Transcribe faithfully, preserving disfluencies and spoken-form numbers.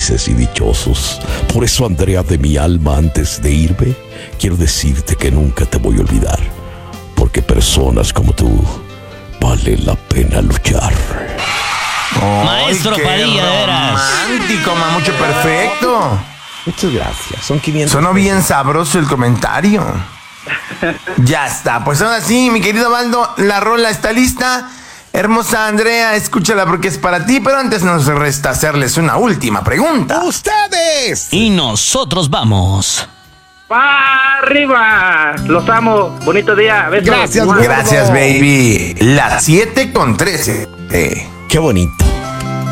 felices y dichosos. Por eso, Andrea, de mi alma, antes de irme, quiero decirte que nunca te voy a olvidar, porque personas como tú vale la pena luchar. Maestro Ay, qué Padilla, de veras. romántico, mamucho, perfecto. Muchas gracias, son quinientos. Sonó bien sabroso el comentario. Ya está, pues ahora sí, mi querido Baldo, la rola está lista. Hermosa Andrea, escúchala porque es para ti, pero antes nos resta hacerles una última pregunta. ¡Ustedes! Y nosotros vamos. ¡Pa' arriba! Los amo. Bonito día. Besos. Gracias, Mua. gordo. Gracias, baby. Las siete con trece. Eh. ¡Qué bonito!